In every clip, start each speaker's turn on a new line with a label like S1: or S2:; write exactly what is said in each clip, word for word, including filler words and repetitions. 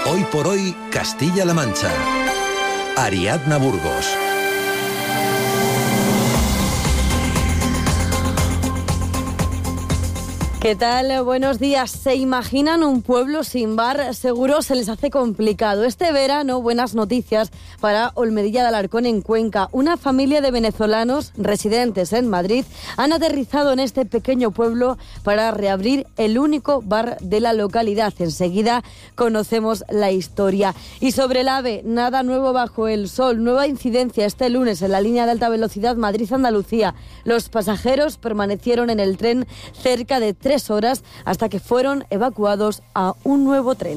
S1: Hoy por hoy, Castilla-La Mancha. Ariadna Burgos.
S2: ¿Qué tal? Buenos días. ¿Se imaginan un pueblo sin bar? Seguro se les hace complicado. Este verano, buenas noticias para Olmedilla de Alarcón en Cuenca. Una familia de venezolanos residentes en Madrid han aterrizado en este pequeño pueblo para reabrir el único bar de la localidad. Enseguida conocemos la historia. Y sobre el AVE, nada nuevo bajo el sol. Nueva incidencia este lunes en la línea de alta velocidad Madrid-Andalucía. Los pasajeros permanecieron en el tren cerca de tres horas hasta que fueron evacuados a un nuevo tren.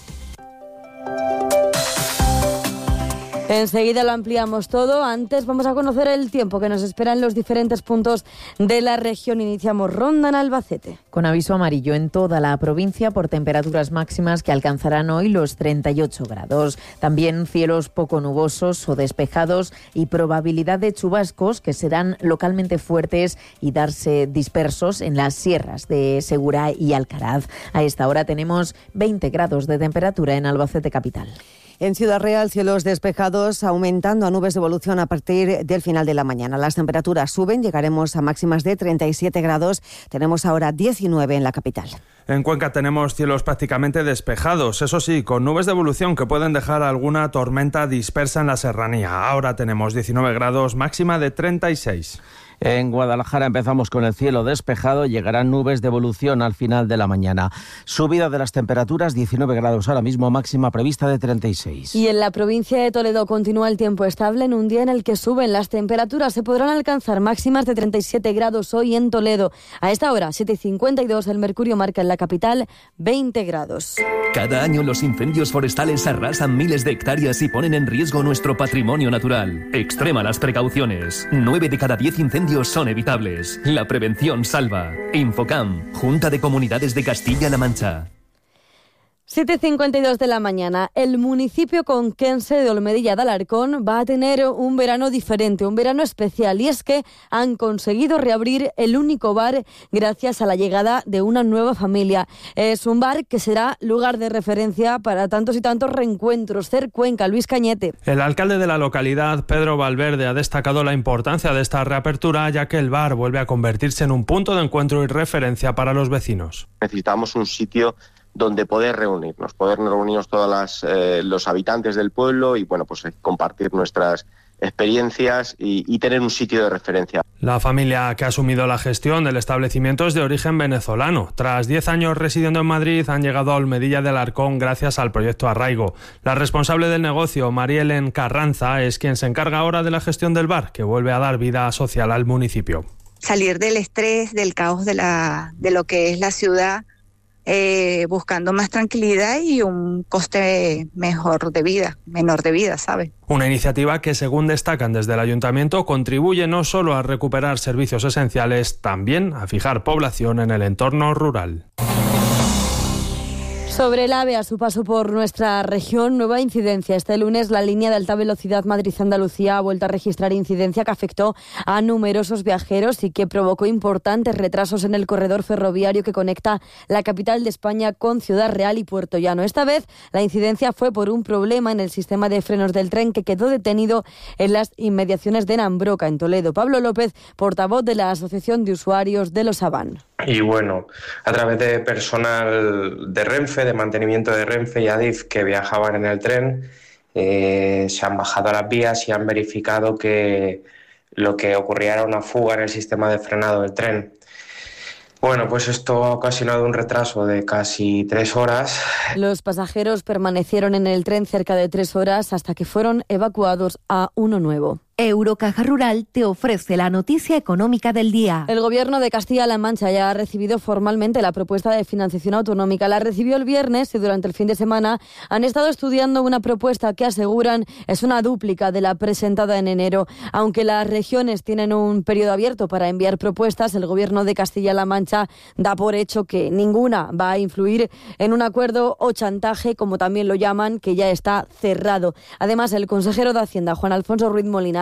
S2: Enseguida lo ampliamos todo. Antes vamos a conocer el tiempo que nos espera en los diferentes puntos de la región. Iniciamos ronda en Albacete.
S3: Con aviso amarillo en toda la provincia por temperaturas máximas que alcanzarán hoy los treinta y ocho grados. También cielos poco nubosos o despejados y probabilidad de chubascos que serán localmente fuertes y darse dispersos en las sierras de Segura y Alcaraz. A esta hora tenemos veinte grados de temperatura en Albacete capital.
S4: En Ciudad Real, cielos despejados, aumentando a nubes de evolución a partir del final de la mañana. Las temperaturas suben, llegaremos a máximas de treinta y siete grados. Tenemos ahora diecinueve en la capital.
S5: En Cuenca tenemos cielos prácticamente despejados, eso sí, con nubes de evolución que pueden dejar alguna tormenta dispersa en la serranía. Ahora tenemos diecinueve grados, máxima de treinta y seis.
S6: En Guadalajara empezamos con el cielo despejado, llegarán nubes de evolución al final de la mañana. Subida de las temperaturas, diecinueve grados ahora mismo, máxima prevista de treinta y seis.
S2: Y en la provincia de Toledo continúa el tiempo estable en un día en el que suben las temperaturas. Se podrán alcanzar máximas de treinta y siete grados hoy en Toledo. A esta hora, siete y cincuenta y dos, el mercurio marca en la capital veinte grados.
S7: Cada año los incendios forestales arrasan miles de hectáreas y ponen en riesgo nuestro patrimonio natural. Extrema las precauciones. Nueve de cada diez incendios son evitables. La prevención salva. Infocam, Junta de Comunidades de Castilla-La Mancha.
S2: siete y cincuenta y dos de la mañana. El municipio conquense de Olmedilla de Alarcón va a tener un verano diferente, un verano especial, y es que han conseguido reabrir el único bar gracias a la llegada de una nueva familia. Es un bar que será lugar de referencia para tantos y tantos reencuentros. Cer Cuenca, Luis Cañete.
S5: El alcalde de la localidad, Pedro Valverde, ha destacado la importancia de esta reapertura, ya que el bar vuelve a convertirse en un punto de encuentro y referencia para los vecinos.
S8: Necesitamos un sitio donde poder reunirnos, poder reunirnos todos las, eh, los habitantes del pueblo y bueno, pues compartir nuestras experiencias y, y tener un sitio de referencia.
S5: La familia que ha asumido la gestión del establecimiento es de origen venezolano. Tras diez años residiendo en Madrid, han llegado a Olmedilla de Alarcón gracias al proyecto Arraigo. La responsable del negocio, Marielen Carranza, es quien se encarga ahora de la gestión del bar, que vuelve a dar vida social al municipio.
S9: Salir del estrés, del caos de, la, de lo que es la ciudad, Eh, buscando más tranquilidad y un coste mejor de vida, menor de vida, ¿sabes?
S5: Una iniciativa que, según destacan desde el ayuntamiento, contribuye no solo a recuperar servicios esenciales, también a fijar población en el entorno rural.
S2: Sobre el AVE, a su paso por nuestra región, nueva incidencia. Este lunes la línea de alta velocidad Madrid-Andalucía ha vuelto a registrar incidencia que afectó a numerosos viajeros y que provocó importantes retrasos en el corredor ferroviario que conecta la capital de España con Ciudad Real y Puerto Llano. Esta vez la incidencia fue por un problema en el sistema de frenos del tren que quedó detenido en las inmediaciones de Nambroca, en Toledo. Pablo López, portavoz de la Asociación de Usuarios de los Avan.
S10: Y bueno, a través de personal de Renfe, de mantenimiento de Renfe y Adif que viajaban en el tren, eh, se han bajado a las vías y han verificado que lo que ocurría era una fuga en el sistema de frenado del tren. Bueno, pues esto ha ocasionado un retraso de casi tres horas.
S2: Los pasajeros permanecieron en el tren cerca de tres horas hasta que fueron evacuados a uno nuevo.
S11: Eurocaja Rural te ofrece la noticia económica del día.
S2: El Gobierno de Castilla-La Mancha ya ha recibido formalmente la propuesta de financiación autonómica. La recibió el viernes y durante el fin de semana han estado estudiando una propuesta que aseguran es una dúplica de la presentada en enero. Aunque las regiones tienen un periodo abierto para enviar propuestas, el Gobierno de Castilla-La Mancha da por hecho que ninguna va a influir en un acuerdo o chantaje, como también lo llaman, que ya está cerrado. Además, el consejero de Hacienda, Juan Alfonso Ruiz Molina,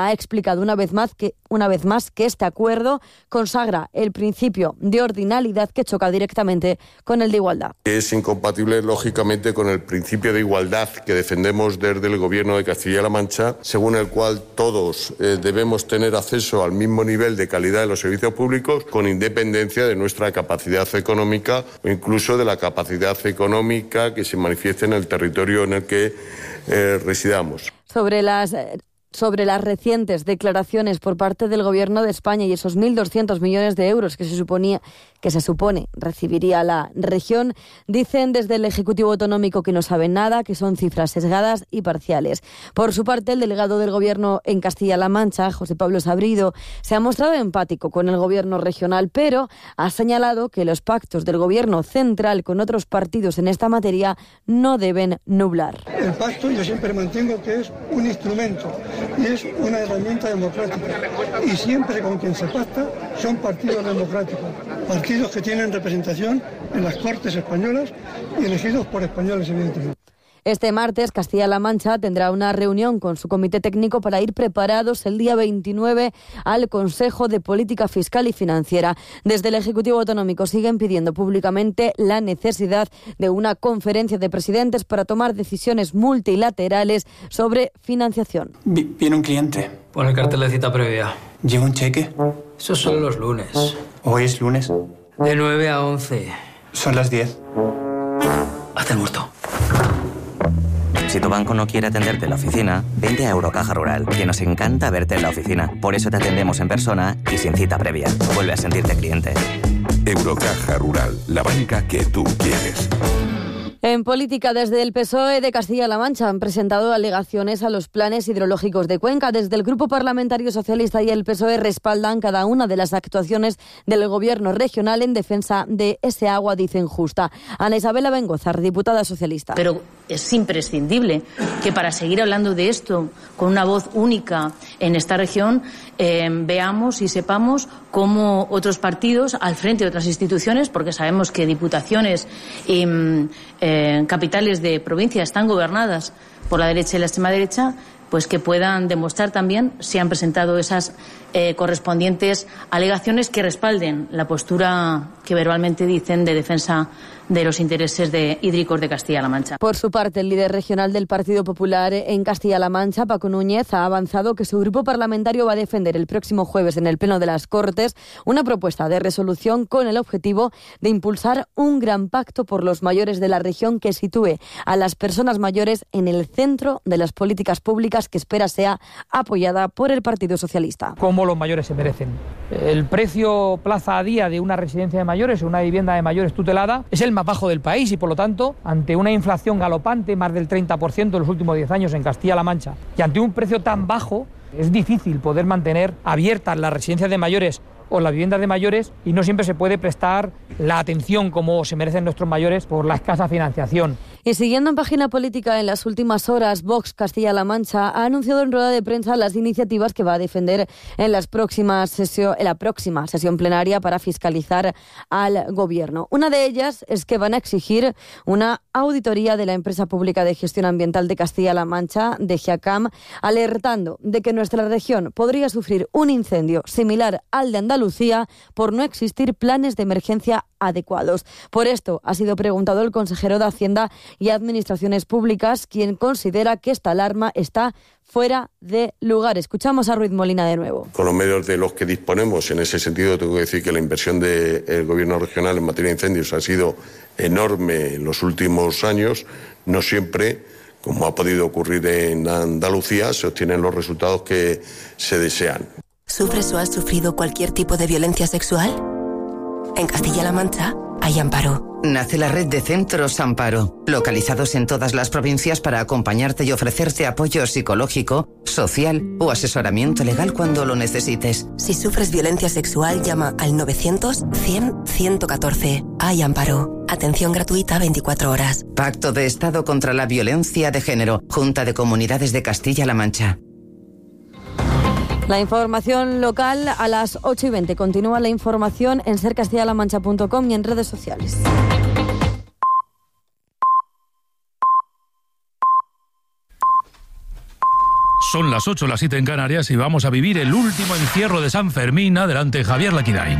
S2: España ha explicado una vez más que, una vez más que este acuerdo consagra el principio de ordinalidad que choca directamente con el de igualdad.
S12: Es incompatible, lógicamente, con el principio de igualdad que defendemos desde el Gobierno de Castilla-La Mancha, según el cual todos eh, debemos tener acceso al mismo nivel de calidad de los servicios públicos, con independencia de nuestra capacidad económica o incluso de la capacidad económica que se manifieste en el territorio en el que eh, residamos.
S2: Sobre las... Sobre las recientes declaraciones por parte del Gobierno de España y esos mil doscientos millones de euros que se suponía que se supone recibiría la región, dicen desde el Ejecutivo Autonómico que no saben nada, que son cifras sesgadas y parciales. Por su parte, el delegado del Gobierno en Castilla-La Mancha, José Pablo Sabrido, se ha mostrado empático con el Gobierno regional, pero ha señalado que los pactos del Gobierno central con otros partidos en esta materia no deben nublar.
S13: El pacto yo siempre mantengo que es un instrumento y es una herramienta democrática, y siempre con quien se pacta son partidos democráticos, partidos que tienen representación en las Cortes españolas y elegidos por españoles, evidentemente.
S2: Este martes, Castilla-La Mancha tendrá una reunión con su comité técnico para ir preparados el día veintinueve al Consejo de Política Fiscal y Financiera. Desde el Ejecutivo Autonómico siguen pidiendo públicamente la necesidad de una conferencia de presidentes para tomar decisiones multilaterales sobre financiación.
S14: Viene un cliente.
S15: Pon el cartel de cita previa.
S14: ¿Lleva un cheque?
S15: Esos son los lunes.
S14: ¿Hoy es lunes?
S15: De nueve a once.
S14: Son las diez.
S15: Haz el muerto.
S16: Si tu banco no quiere atenderte en la oficina, vente a Eurocaja Rural, que nos encanta verte en la oficina. Por eso te atendemos en persona y sin cita previa. Vuelve a sentirte cliente.
S17: Eurocaja Rural, la banca que tú quieres.
S2: En política, desde el P S O E de Castilla-La Mancha han presentado alegaciones a los planes hidrológicos de Cuenca. Desde el Grupo Parlamentario Socialista y el P S O E respaldan cada una de las actuaciones del Gobierno regional en defensa de ese agua, dicen, justa. Ana Isabel Bengozar, diputada socialista.
S18: Pero es imprescindible que para seguir hablando de esto con una voz única en esta región eh, veamos y sepamos cómo otros partidos al frente de otras instituciones, porque sabemos que diputaciones y eh, capitales de provincia están gobernadas por la derecha y la extrema derecha, pues que puedan demostrar también si han presentado esas eh, correspondientes alegaciones que respalden la postura que verbalmente dicen de defensa de los intereses de hídricos de Castilla-La Mancha.
S2: Por su parte, el líder regional del Partido Popular en Castilla-La Mancha, Paco Núñez, ha avanzado que su grupo parlamentario va a defender el próximo jueves en el Pleno de las Cortes una propuesta de resolución con el objetivo de impulsar un gran pacto por los mayores de la región que sitúe a las personas mayores en el centro de las políticas públicas, que espera sea apoyada por el Partido Socialista.
S19: Como los mayores se merecen. El precio plaza a día de una residencia de mayores o una vivienda de mayores tutelada es el más bajo del país y, por lo tanto, ante una inflación galopante, más del treinta por ciento en los últimos diez años en Castilla-La Mancha, y ante un precio tan bajo, es difícil poder mantener abiertas las residencias de mayores o las viviendas de mayores, y no siempre se puede prestar la atención como se merecen nuestros mayores por la escasa financiación.
S2: Y siguiendo en página política, en las últimas horas, Vox Castilla-La Mancha ha anunciado en rueda de prensa las iniciativas que va a defender en, las próximas sesio, en la próxima sesión plenaria para fiscalizar al Gobierno. Una de ellas es que van a exigir una auditoría de la empresa pública de gestión ambiental de Castilla-La Mancha, de GEACAM, alertando de que nuestra región podría sufrir un incendio similar al de Andalucía por no existir planes de emergencia adecuados. Por esto ha sido preguntado el consejero de Hacienda y Administraciones Públicas, quien considera que esta alarma está fuera de lugar. Escuchamos a Ruiz Molina de nuevo.
S12: Con los medios de los que disponemos, en ese sentido, tengo que decir que la inversión del Gobierno regional en materia de incendios ha sido enorme en los últimos años. No siempre, como ha podido ocurrir en Andalucía, se obtienen los resultados que se desean.
S20: ¿Sufres o has sufrido cualquier tipo de violencia sexual? En Castilla-La Mancha hay Amparo.
S21: Nace la red de centros Amparo, localizados en todas las provincias para acompañarte y ofrecerte apoyo psicológico, social o asesoramiento legal cuando lo necesites.
S20: Si sufres violencia sexual, llama al novecientos cien ciento catorce. Hay Amparo. Atención gratuita veinticuatro horas.
S21: Pacto de Estado contra la Violencia de Género. Junta de Comunidades de Castilla-La Mancha.
S2: La información local a las ocho y veinte. Continúa la información en ser castilla la mancha punto com y en redes sociales.
S1: Son las ocho, las siete en Canarias y vamos a vivir el último encierro de San Fermín. Adelante, Javier Laquidain.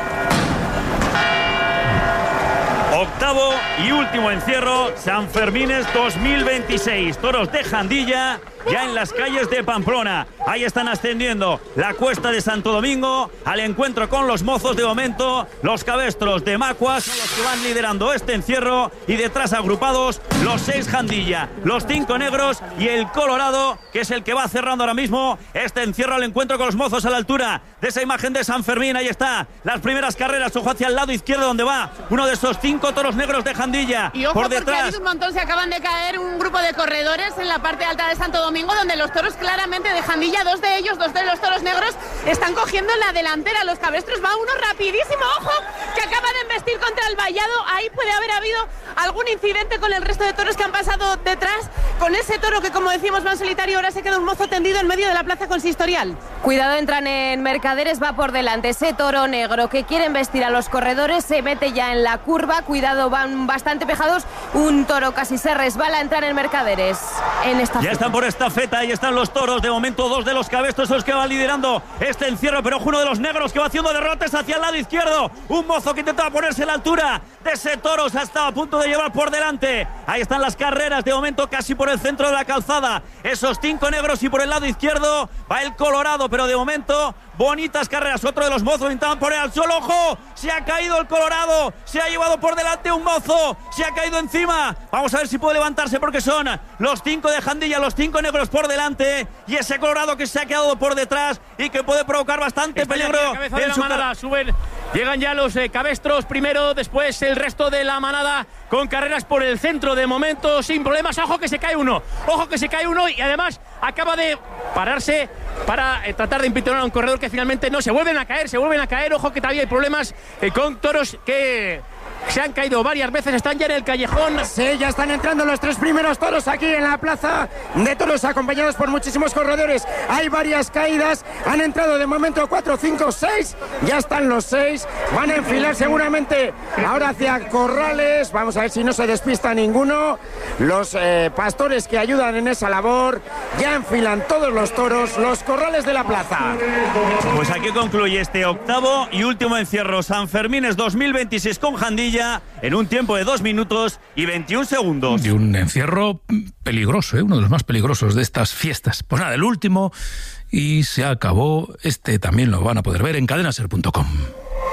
S22: Octavo y último encierro, San Fermines dos mil veintiséis. Toros de Jandilla ya en las calles de Pamplona. Ahí están ascendiendo la cuesta de Santo Domingo al encuentro con los mozos. De momento, los cabestros de Macuas son los que van liderando este encierro, y detrás agrupados los seis Jandilla, los cinco negros y el Colorado, que es el que va cerrando ahora mismo este encierro al encuentro con los mozos a la altura de esa imagen de San Fermín. Ahí está, las primeras carreras. Ojo hacia el lado izquierdo donde va uno de esos cinco toros negros de Jandilla.
S23: Y ojo,
S22: por
S23: porque
S22: detrás
S23: ha habido un montón, se acaban de caer un grupo de corredores en la parte alta de Santo Domingo, donde los toros claramente de Jandilla, dos de ellos, dos de los toros negros, están cogiendo en la delantera. Los cabestros, va uno rapidísimo, ojo, que acaba de embestir contra el vallado. Ahí puede haber habido algún incidente con el resto de toros que han pasado detrás, con ese toro que, como decimos, va en solitario. Ahora se queda un mozo tendido en medio de la plaza consistorial.
S24: Cuidado, entran en Mercaderes, va por delante ese toro negro que quiere embestir a los corredores, se mete ya en la curva. Cuidado, van bastante pejados, un toro casi se resbala. Entran en Mercaderes en esta
S22: ya están por esta feta, ahí están los toros. De momento dos de los cabestros son los que van liderando este encierro, pero ojo, uno de los negros que va haciendo derrotes hacia el lado izquierdo. Un mozo que intentaba ponerse a la altura de ese toro, se ha estado a punto de llevar por delante. Ahí están las carreras, de momento casi por el centro de la calzada, esos cinco negros, y por el lado izquierdo va el Colorado, pero de momento bonitas carreras. Otro de los mozos intentaban poner al suelo. ¡Ojo! Se ha caído el Colorado. Se ha llevado por delante un mozo. Se ha caído encima. Vamos a ver si puede levantarse, porque son los cinco de Jandilla, los cinco negros por delante, y ese Colorado que se ha quedado por detrás y que puede provocar bastante
S25: Está
S22: peligro
S25: en
S22: en
S25: la
S22: su
S25: manada. Suben, llegan ya los eh, cabestros primero, después el resto de la manada con carreras por el centro. De momento sin problemas. Ojo que se cae uno. Ojo que se cae uno y además acaba de pararse para eh, tratar de impedir a un corredor que finalmente no. Se vuelven a caer, se vuelven a caer. Ojo que todavía hay problemas eh, con toros que se han caído varias veces, están ya en el callejón.
S26: Sí, ya están entrando los tres primeros toros aquí en la plaza de toros, acompañados por muchísimos corredores. Hay varias caídas, han entrado de momento cuatro, cinco, seis, ya están los seis, van a enfilar seguramente ahora hacia corrales. Vamos a ver si no se despista ninguno. Los eh, pastores que ayudan en esa labor ya enfilan todos los toros, los corrales de la plaza.
S22: Pues aquí concluye este octavo y último encierro San Fermines dos mil veintiséis con Jandilla en un tiempo de dos minutos y veintiún segundos.
S1: Y un encierro peligroso, ¿eh? Uno de los más peligrosos de estas fiestas. Pues nada, el último, y se acabó. Este también lo van a poder ver en cadena ser punto com.